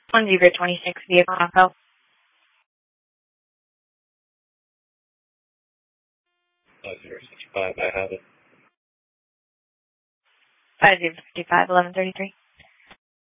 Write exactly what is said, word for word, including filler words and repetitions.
One Zebra twenty-six vehicle knockout. five zero six five, I have it. Five Zebra fifty-five eleven thirty-three.